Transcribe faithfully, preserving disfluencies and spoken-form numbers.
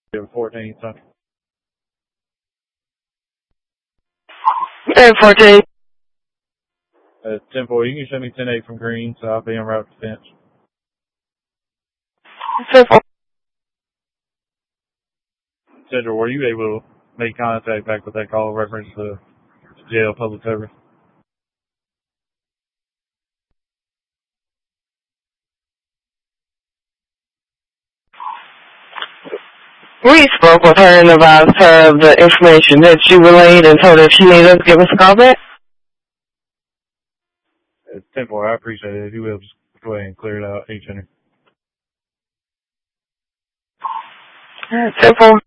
fourteen, something. ten fourteen. Uh, ten four, you can send me ten eight from Green, so I'll be en route to Finch. ten four. Central, were you able to make contact back with that call reference to jail public service? We spoke with her and advised her of the information that you relayed and told her if she needed us to give us a call back. It's ten four, I appreciate it. If you will, just go ahead and clear it out, H N. ten four.